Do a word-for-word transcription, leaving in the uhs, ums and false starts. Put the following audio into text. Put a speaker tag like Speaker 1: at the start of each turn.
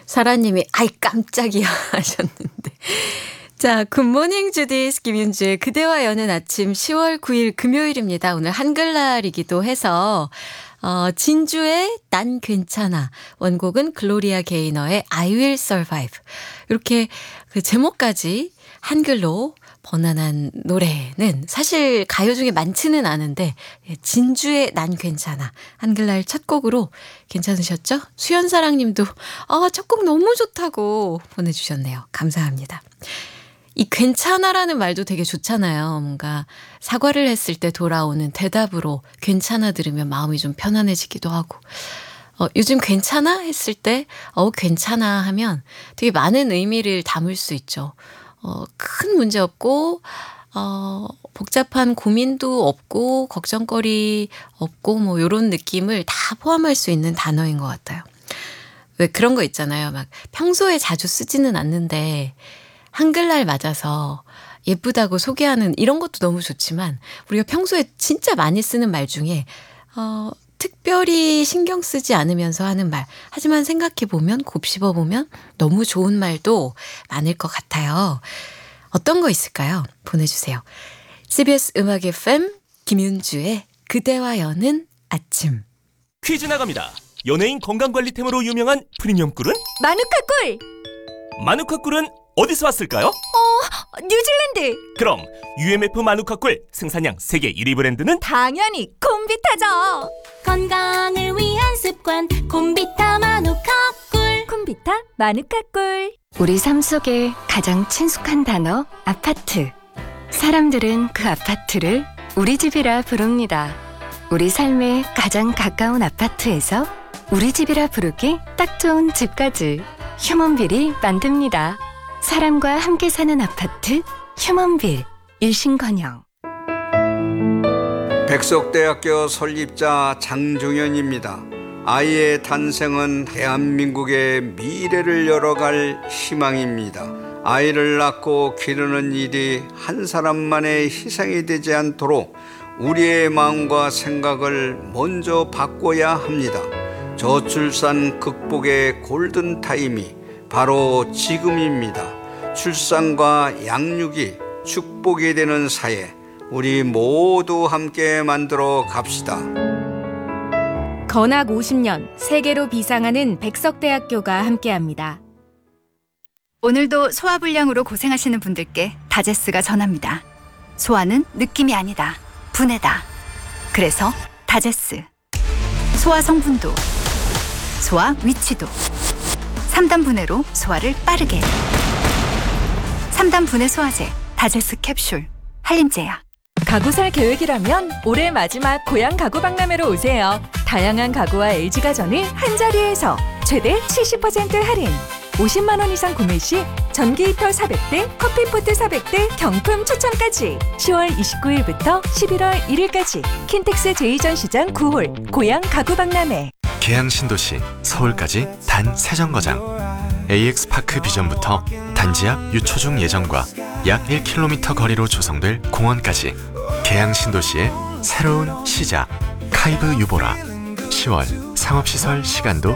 Speaker 1: 사라님이 아이 깜짝이야 하셨는데. 자, 굿모닝 주디스 김윤주의 그대와 여는 아침 시월 구일 금요일입니다. 오늘 한글날이기도 해서 어, 진주의 난 괜찮아, 원곡은 글로리아 게이너의 I will survive. 이렇게 그 제목까지 한글로 번안한 노래는 사실 가요 중에 많지는 않은데 진주의 난 괜찮아 한글날 첫 곡으로 괜찮으셨죠? 수연사랑 님도 아, 첫 곡 너무 좋다고 보내주셨네요. 감사합니다. 이 괜찮아라는 말도 되게 좋잖아요. 뭔가 사과를 했을 때 돌아오는 대답으로 괜찮아 들으면 마음이 좀 편안해지기도 하고 어, 요즘 괜찮아 했을 때 어, 괜찮아 하면 되게 많은 의미를 담을 수 있죠. 어, 큰 문제 없고 어, 복잡한 고민도 없고 걱정거리 없고 뭐 이런 느낌을 다 포함할 수 있는 단어인 것 같아요. 왜 그런 거 있잖아요. 막 평소에 자주 쓰지는 않는데 한글날 맞아서 예쁘다고 소개하는 이런 것도 너무 좋지만 우리가 평소에 진짜 많이 쓰는 말 중에 어, 특별히 신경 쓰지 않으면서 하는 말, 하지만 생각해보면 곱씹어보면 너무 좋은 말도 많을 것 같아요. 어떤 거 있을까요? 보내주세요. 씨비에스 음악 에프엠 김윤주의 그대와 여는 아침.
Speaker 2: 퀴즈 나갑니다. 연예인 건강관리템으로 유명한 프리미엄 꿀은?
Speaker 3: 마누카 꿀!
Speaker 2: 마누카 꿀은 어디서 왔을까요?
Speaker 3: 어, 뉴질랜드!
Speaker 2: 그럼 유엠에프 마누카 꿀 생산량 세계 일 위 브랜드는?
Speaker 3: 당연히 콤비타죠!
Speaker 4: 건강을 위한 습관 콤비타 마누카 꿀.
Speaker 3: 콤비타 마누카 꿀.
Speaker 5: 우리 삶 속에 가장 친숙한 단어 아파트. 사람들은 그 아파트를 우리 집이라 부릅니다. 우리 삶에 가장 가까운 아파트에서 우리 집이라 부르기 딱 좋은 집까지 휴먼빌이 만듭니다. 사람과 함께 사는 아파트 휴먼빌. 일신건영.
Speaker 6: 백석대학교 설립자 장종현입니다. 아이의 탄생은 대한민국의 미래를 열어갈 희망입니다. 아이를 낳고 기르는 일이 한 사람만의 희생이 되지 않도록 우리의 마음과 생각을 먼저 바꿔야 합니다. 저출산 극복의 골든타임이 바로 지금입니다. 출산과 양육이 축복이 되는 사회, 우리 모두 함께 만들어 갑시다.
Speaker 7: 건학 오십 년 세계로 비상하는 백석대학교가 함께합니다.
Speaker 3: 오늘도 소화불량으로 고생하시는 분들께 다제스가 전합니다. 소화는 느낌이 아니다. 분해다. 그래서 다제스. 소화 성분도, 소화 위치도. 삼 단 분해로 소화를 빠르게. 삼 단 분해 소화제 다제스 캡슐. 한림제야.
Speaker 8: 가구 살 계획이라면 올해 마지막 고향 가구 박람회로 오세요. 다양한 가구와 엘지가전을 한자리에서 최대 칠십 퍼센트 할인. 오십만 원 이상 구매 시 전기 히터 사백 대, 커피포트 사백 대 경품 추첨까지. 시월 이십구일부터 십일월 일일까지 킨텍스 제이전 시장 구 홀 고향 가구 박람회.
Speaker 9: 계양 신도시 서울까지 단 세 정거장. 에이엑스파크 비전부터 단지 앞 유초중 예정과 약 일 킬로미터 거리로 조성될 공원까지 계양 신도시의 새로운 시작. 카이브 유보라. 시월 상업시설 시간도